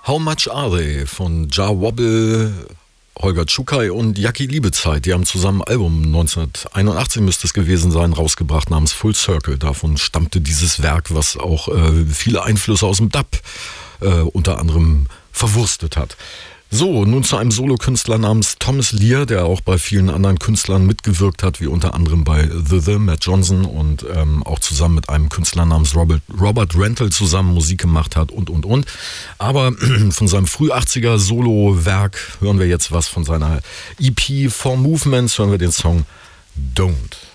How Much Are They von Ja Wobble, Holger Czukay und Jackie Liebezeit. Die haben zusammen ein Album 1981 müsste es gewesen sein, rausgebracht namens Full Circle. Davon stammte dieses Werk, was auch viele Einflüsse aus dem Dub unter anderem verwurstet hat. So, nun zu einem Solokünstler namens Thomas Lear, der auch bei vielen anderen Künstlern mitgewirkt hat, wie unter anderem bei The Matt Johnson und auch zusammen mit einem Künstler namens Robert Rental zusammen Musik gemacht hat und. Aber von seinem Früh-80er Solo-Werk hören wir jetzt was von seiner EP Four Movements, hören wir den Song Don't.